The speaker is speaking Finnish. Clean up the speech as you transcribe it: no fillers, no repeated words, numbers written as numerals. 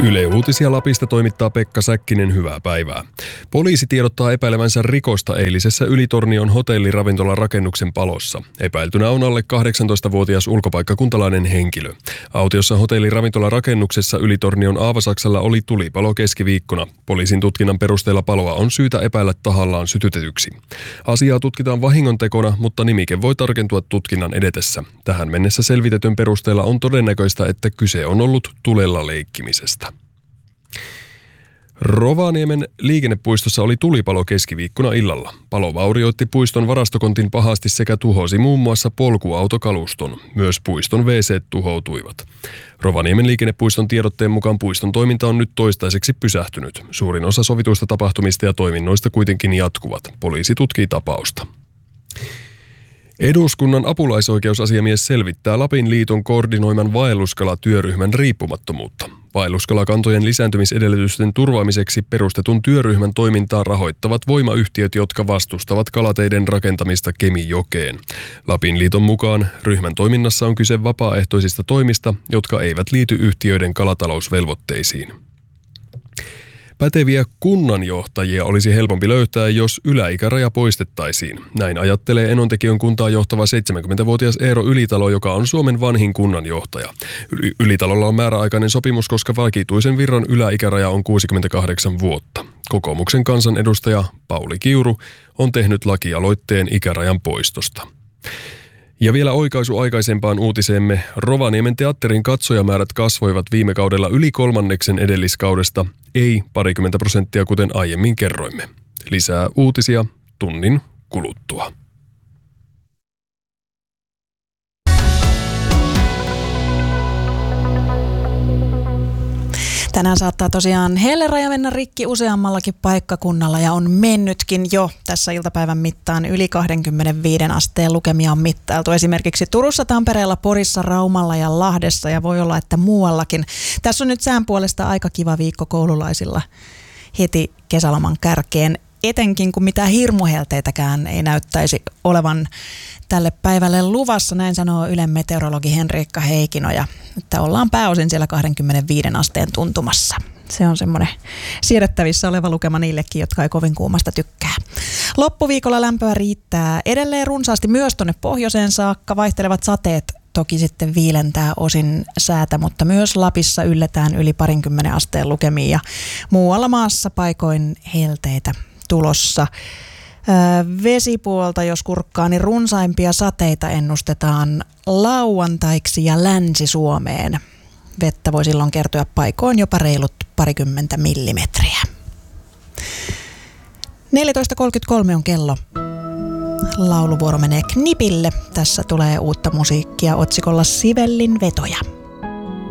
Yle Uutisia Lapista toimittaa Pekka Säkkinen, hyvää päivää. Poliisi tiedottaa epäilevänsä rikosta eilisessä Ylitornion hotelliravintolan rakennuksen palossa. Epäiltynä on alle 18-vuotias ulkopaikkakuntalainen henkilö. Autiossa hotelliravintolan rakennuksessa Ylitornion Aavasaksella oli tulipalo keskiviikkona. Poliisin tutkinnan perusteella paloa on syytä epäillä tahallaan sytytetyksi. Asiaa tutkitaan vahingontekona, mutta nimike voi tarkentua tutkinnan edetessä. Tähän mennessä selvitetyn perusteella on todennäköistä, että kyse on ollut tulella leikkimisestä. Rovaniemen liikennepuistossa oli tulipalo keskiviikkona illalla. Palo vaurioitti puiston varastokontin pahasti sekä tuhosi muun muassa polkuautokaluston. Myös puiston WC:t tuhoutuivat. Rovaniemen liikennepuiston tiedotteen mukaan puiston toiminta on nyt toistaiseksi pysähtynyt. Suurin osa sovituista tapahtumista ja toiminnoista kuitenkin jatkuvat. Poliisi tutkii tapausta. Eduskunnan apulaisoikeusasiamies selvittää Lapin liiton koordinoiman vaelluskalatyöryhmän riippumattomuutta. Vaelluskalakantojen lisääntymisedellytysten turvaamiseksi perustetun työryhmän toimintaa rahoittavat voimayhtiöt, jotka vastustavat kalateiden rakentamista Kemijokeen. Lapin liiton mukaan ryhmän toiminnassa on kyse vapaaehtoisista toimista, jotka eivät liity yhtiöiden kalatalousvelvoitteisiin. Päteviä kunnanjohtajia olisi helpompi löytää, jos yläikäraja poistettaisiin. Näin ajattelee Enontekiön kuntaa johtava 70-vuotias Eero Ylitalo, joka on Suomen vanhin kunnanjohtaja. Ylitalolla on määräaikainen sopimus, koska vakituisen virran yläikäraja on 68 vuotta. Kokoomuksen kansanedustaja Pauli Kiuru on tehnyt lakialoitteen ikärajan poistosta. Ja vielä oikaisu aikaisempaan uutiseemme. Rovaniemen teatterin katsojamäärät kasvoivat viime kaudella yli kolmanneksen edelliskaudesta, ei 20% kuten aiemmin kerroimme. Lisää uutisia tunnin kuluttua. Tänään saattaa tosiaan helleraja mennä rikki useammallakin paikkakunnalla ja on mennytkin jo tässä iltapäivän mittaan. Yli 25 asteen lukemia on mittailtu esimerkiksi Turussa, Tampereella, Porissa, Raumalla ja Lahdessa ja voi olla, että muuallakin. Tässä on nyt sään puolesta aika kiva viikko koululaisilla heti kesäloman kärkeen. Etenkin kun mitään hirmuhelteitäkään ei näyttäisi olevan tälle päivälle luvassa, näin sanoo Ylen meteorologi Henriikka Heikinoja, että ollaan pääosin siellä 25 asteen tuntumassa. Se on semmoinen siedettävissä oleva lukema niillekin, jotka ei kovin kuumasta tykkää. Loppuviikolla lämpöä riittää edelleen runsaasti myös tuonne pohjoiseen saakka. Vaihtelevat sateet toki sitten viilentää osin säätä, mutta myös Lapissa ylletään yli 20 asteen lukemiin ja muualla maassa paikoin helteitä tulossa. Vesipuolta, jos kurkkaa, niin runsaimpia sateita ennustetaan lauantaiksi ja Länsi-Suomeen. Vettä voi silloin kertyä paikoin jopa reilut 20 millimetriä. 14.33 on kello. Lauluvuoro menee Knipille. Tässä tulee uutta musiikkia otsikolla Sivellin vetoja.